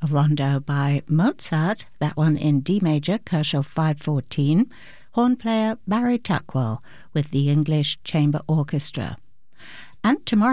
a rondo by Mozart, that one in D major, Kochel 514, horn player Barry Tuckwell with the English Chamber Orchestra. And tomorrow